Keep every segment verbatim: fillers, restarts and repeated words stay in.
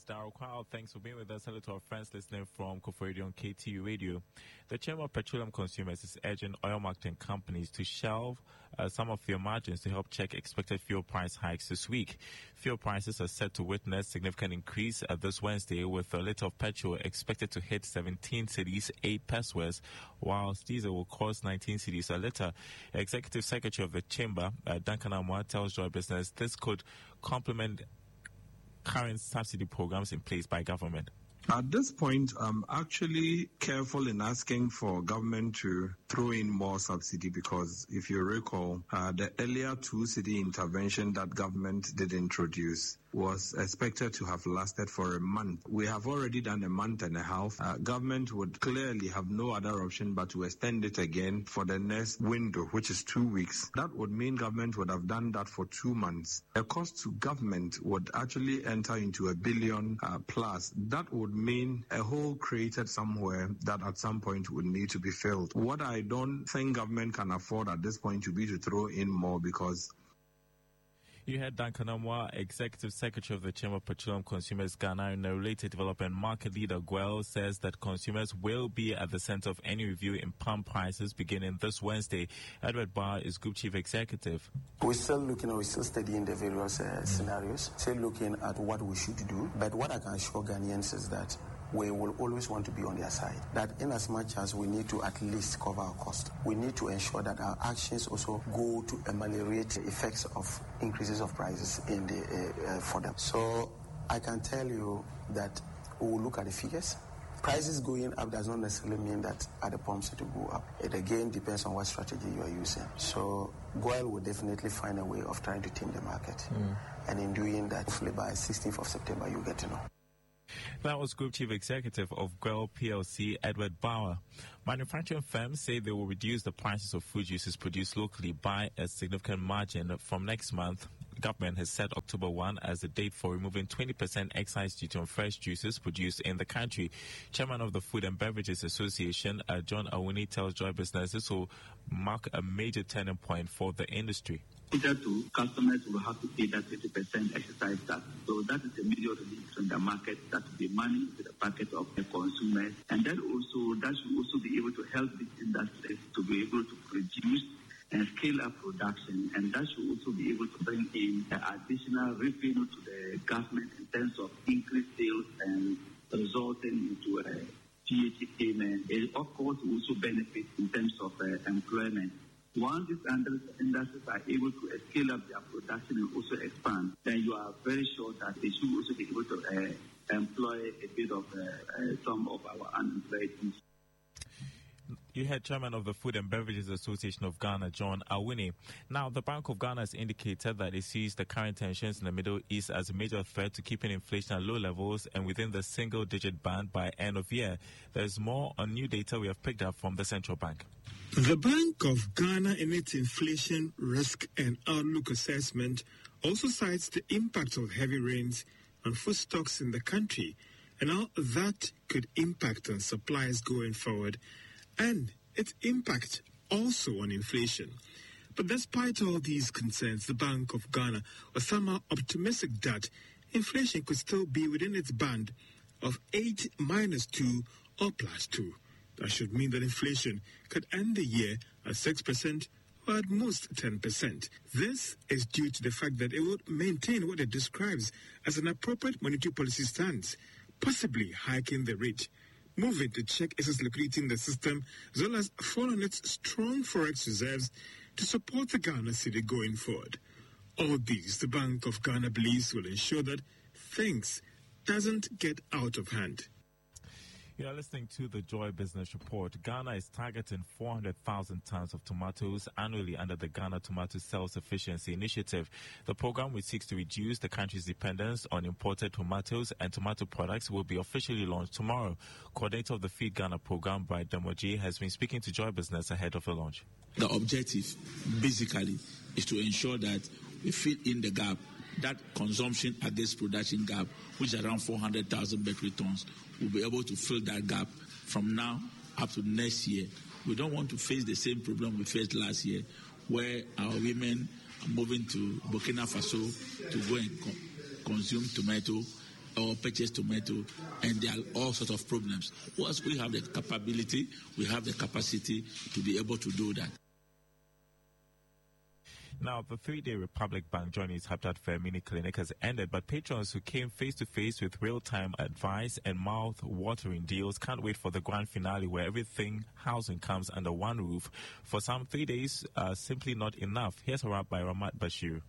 is Daryl Crowd. Thanks for being with us. Hello to our friends listening from Kofor Radio on K T U Radio. The Chamber of Petroleum Consumers is urging oil marketing companies to shelve uh, some of their margins to help check expected fuel price hikes this week. Fuel prices are set to witness significant increase uh, this Wednesday, with a litre of petrol expected to hit seventeen cedis, eight pesos, whilst diesel will cost nineteen cedis a litre. Executive Secretary of the Chamber, uh, Duncan Amoah, tells Joy Business this could complement current subsidy programs in place by government. At this point, I'm actually careful in asking for government to throw in more subsidy because, if you recall, uh, the earlier two-city intervention that government did introduce was expected to have lasted for a month. We have already done a month and a half. Uh, government would clearly have no other option but to extend it again for the next window, which is two weeks. That would mean government would have done that for two months. The cost to government would actually enter into a billion uh, plus. That would mean a hole created somewhere that at some point would need to be filled. What I don't think government can afford at this point to be to throw in more, because you had Duncan Amoah, Executive Secretary of the Chamber of Petroleum Consumers Ghana. In a related development, market leader Guel says that consumers will be at the center of any review in palm prices beginning this Wednesday. Edward Barr is Group Chief Executive. We're still looking, we're still studying the various uh, scenarios, still looking at what we should do. But what I can assure Ghanaians is that we will always want to be on their side. That in as much as we need to at least cover our cost, we need to ensure that our actions also go to ameliorate the effects of increases of prices in the uh, uh, for them. So I can tell you that we will look at the figures. Prices going up does not necessarily mean that at the pumps it will go up. It again depends on what strategy you are using. So Goyle will definitely find a way of trying to tame the market. Mm. And in doing that, hopefully by sixteenth of September, you'll get to know. That was Group Chief Executive of Guel P L C, Edward Bauer. Manufacturing firms say they will reduce the prices of fruit juices produced locally by a significant margin from next month. The government has set October first as the date for removing twenty percent excise duty on fresh juices produced in the country. Chairman of the Food and Beverages Association, uh, John Awuni, tells Joy Business this will mark a major turning point for the industry. To customers will have to pay that twenty percent exercise tax. So that is a major relief from the market that will be money to the pocket of the consumers. And then also, that should also be able to help these industries to be able to produce and scale up production. And that should also be able to bring in additional revenue to the government in terms of increased sales and resulting into a G H T payment. It, of course, will also benefit in terms of uh, employment. Once these industries are able to scale up their production and also expand, then you are very sure that they should also be able to uh, employ a bit of uh, uh, some of our unemployed youth. You had Chairman of the Food and Beverages Association of Ghana, John Awuni. Now, the Bank of Ghana has indicated that it sees the current tensions in the Middle East as a major threat to keeping inflation at low levels and within the single-digit band by end of year. There's more on new data we have picked up from the central bank. The Bank of Ghana, in its inflation risk and outlook assessment, also cites the impact of heavy rains on food stocks in the country and how that could impact on supplies going forward, and its impact also on inflation. But despite all these concerns, the Bank of Ghana was somehow optimistic that inflation could still be within its band of eight minus two or plus two. That should mean that inflation could end the year at six percent or at most ten percent. This is due to the fact that it would maintain what it describes as an appropriate monetary policy stance, possibly hiking the rate, moving to check excess liquidity in the system, as well as fall on its strong forex reserves to support the Ghana cedi going forward. All these, the Bank of Ghana believes, will ensure that things doesn't get out of hand. You are listening to the Joy Business Report. Ghana is targeting four hundred thousand tons of tomatoes annually under the Ghana Tomato Self-Sufficiency Initiative. The program, which seeks to reduce the country's dependence on imported tomatoes and tomato products, will be officially launched tomorrow. Coordinator of the Feed Ghana program, Brian Demoji, has been speaking to Joy Business ahead of the launch. The objective, basically, is to ensure that we fill in the gap, that consumption against production gap, which is around four hundred thousand metric tons. We'll be able to fill that gap from now up to next year. We don't want to face the same problem we faced last year, where our women are moving to Burkina Faso to go and co- consume tomato, or purchase tomato, and there are all sorts of problems. Once we have the capability, we have the capacity to be able to do that. Now, the three-day Republic Bank Journeys Habitat Fair mini clinic has ended, but patrons who came face-to-face with real-time advice and mouth-watering deals can't wait for the grand finale where everything housing comes under one roof. For some, three days are simply not enough. Here's a wrap by Ramat Bashir.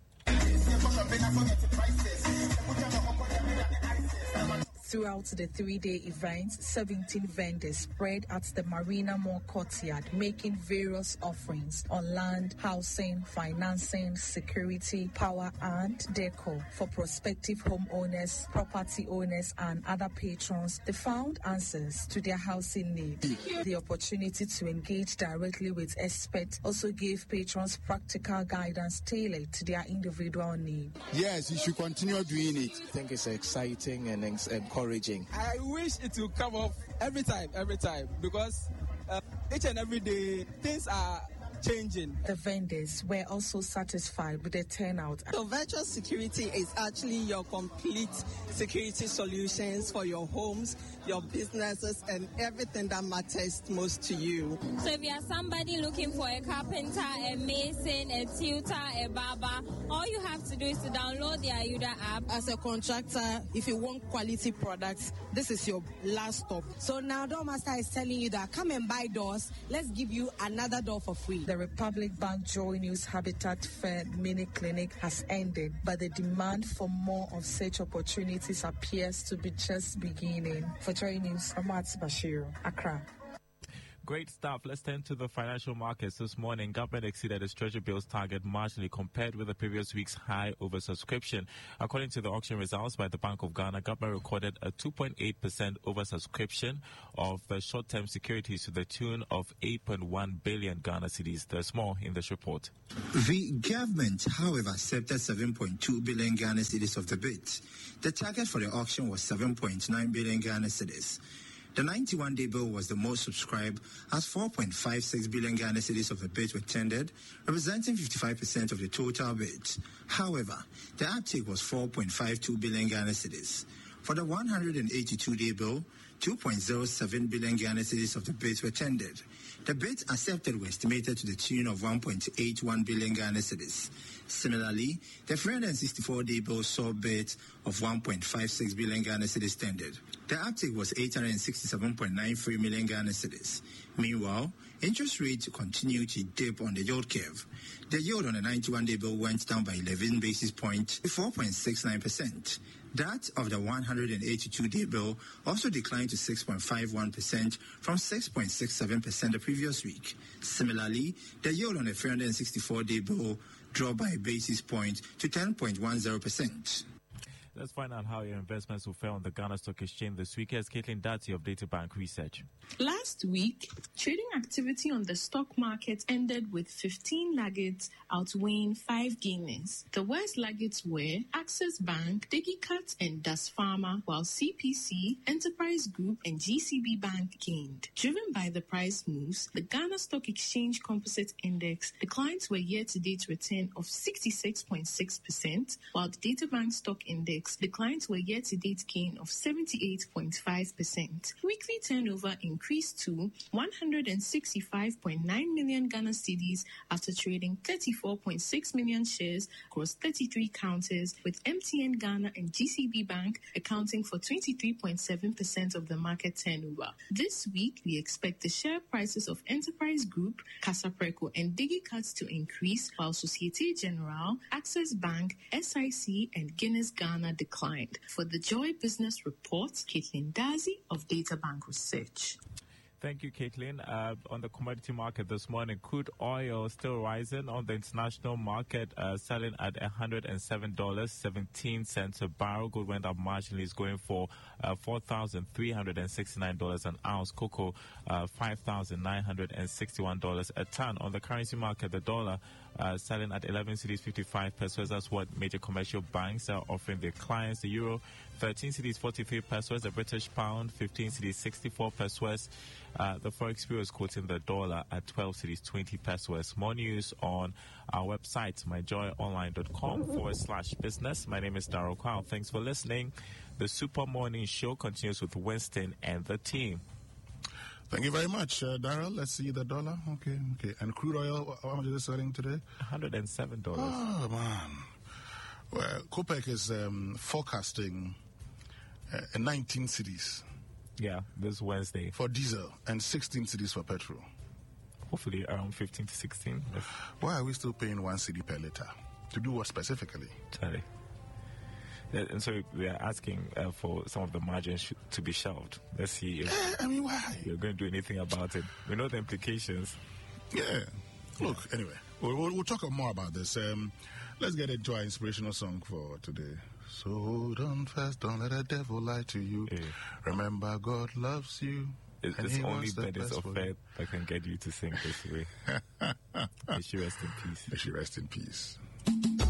Throughout the three-day event, seventeen vendors spread at the Marina Mall courtyard, making various offerings on land, housing, financing, security, power, and decor for prospective homeowners, property owners, and other patrons. They found answers to their housing needs. The opportunity to engage directly with experts also gave patrons practical guidance tailored to their individual needs. Yes, you should continue doing it. I think it's exciting and encouraging. I wish it will come off every time, every time, because uh, each and every day things are changing. The vendors were also satisfied with the turnout. So virtual security is actually your complete security solutions for your homes, your businesses, and everything that matters most to you. So if you are somebody looking for a carpenter, a mason, a tutor, a barber, all you have to do is to download the Ayuda app. As a contractor, if you want quality products, this is your last stop. So now Doormaster is telling you that come and buy doors, let's give you another door for free. The Republic Bank Joy News Habitat Fair mini clinic has ended, but the demand for more of such opportunities appears to be just beginning. For Joy News, Ramat Bashir, Accra. Great stuff. Let's turn to the financial markets. This morning, government exceeded its treasury bills target marginally compared with the previous week's high oversubscription. According to the auction results by the Bank of Ghana, government recorded a two point eight percent oversubscription of the short-term securities to the tune of eight point one billion Ghana cedis. There's more in this report. The government, however, accepted seven point two billion Ghana cedis of the bid. The target for the auction was seven point nine billion Ghana cedis. The ninety-one day bill was the most subscribed as four point five six billion Ghana cedis of the bid were tendered, representing fifty-five percent of the total bid. However, the uptake was four point five two billion Ghana cedis. For the one hundred eighty-two day bill, two point zero seven billion Ghana cedis of the bids were tendered. The bids accepted were estimated to the tune of one point eight one billion Ghana cedis. Similarly, the three hundred sixty-four day bill saw bids of one point five six billion Ghana cedis tendered. The uptake was eight hundred sixty-seven point nine three million Ghana cedis. Meanwhile, interest rates continued to dip on the yield curve. The yield on the ninety-one day bill went down by eleven basis points to four point six nine percent. That of the one hundred eighty-two day bill also declined to six point five one percent from six point six seven percent the previous week. Similarly, the yield on the three hundred sixty-four day bill dropped by a basis point to ten point one zero percent. Let's find out how your investments will fare on the Ghana Stock Exchange this week. Here's Caitlin Dati of DataBank Research. Last week, trading activity on the stock market ended with fifteen laggards outweighing five gainers. The worst laggards were Access Bank, DigiCut, and Das Pharma, while C P C, Enterprise Group, and G C B Bank gained. Driven by the price moves, the Ghana Stock Exchange Composite Index declined to a year-to-date return of sixty-six point six percent, while the DataBank Stock Index declined to a year-to-date gain of seventy-eight point five percent. Weekly turnover increased to one hundred sixty-five point nine million Ghana cedis after trading thirty-four point six million shares across thirty-three counters, with M T N Ghana and G C B Bank accounting for twenty-three point seven percent of the market turnover. This week, we expect the share prices of Enterprise Group, Casapreco, and DigiCut to increase, while Societe Generale, Access Bank, S I C, and Guinness Ghana declined. For the Joy Business Report, Caitlin Dazi of DataBank Research. Thank you, Caitlin. Uh, on the commodity market this morning, crude oil still rising on the international market, uh, selling at one hundred seven dollars and seventeen cents a barrel. Gold went up marginally, is going for uh, four thousand three hundred sixty-nine dollars an ounce. Cocoa, uh, five thousand nine hundred sixty-one dollars a ton. On the currency market, the dollar uh, selling at eleven cedis fifty-five pesos. That's what major commercial banks are offering their clients. The euro, thirteen cedis forty-three pesos. The British pound, fifteen cedis sixty-four pesos. Uh, the Forex Bureau is quoting the dollar at twelve cedis twenty pesos. More news on our website, my joy online dot com forward slash business. My name is Darryl Kwao. Thanks for listening. The Super Morning Show continues with Winston and the team. Thank you very much, uh, Darryl. Let's see the dollar. Okay, okay. And crude oil, how much is it selling today? one hundred seven dollars. Oh, man. Well, COPEC is um, forecasting uh, nineteen cedis. Yeah, this Wednesday. For diesel and sixteen cedis for petrol. Hopefully around fifteen to sixteen. Yes. Why are we still paying one cedi per liter? To do what specifically? Sorry. Yeah, and so we are asking uh, for some of the margins sh- to be shelved. Let's see if uh, I mean, why? you're going to do anything about it. We know the implications. Yeah. Look, yeah. anyway, we'll, we'll, we'll talk more about this. Um, let's get into our inspirational song for today. So hold on fast, don't let the devil lie to you. Yeah. Remember, God loves you. It's, it's only burdens of faith that can get you to sing this way. May she rest in peace. May she rest in peace.